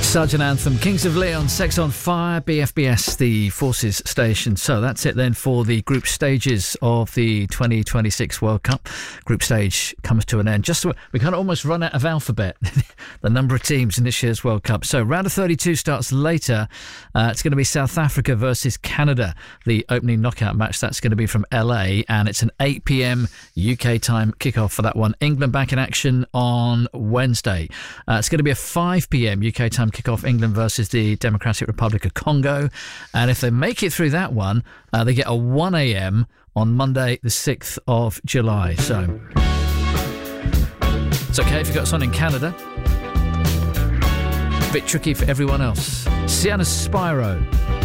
Sergeant Anthem, Kings of Leon, Sex on Fire, BFBS, the Forces station. So that's it then for the group stages of the 2026 World Cup. Group stage comes to an end. We kind of almost run out of alphabet, the number of teams in this year's World Cup. So round of 32 starts later. It's going to be South Africa versus Canada, the opening knockout match. That's going to be from LA, and it's an 8 p.m. UK time kickoff for that one. England back in action on Wednesday. It's going to be a 5 p.m. UK time kickoff, England versus the Democratic Republic of Congo. And if they make it through that one, they get a 1 a.m. on Monday, the 6th of July. So it's okay if you've got something in Canada. A bit tricky for everyone else. Sienna Spyro.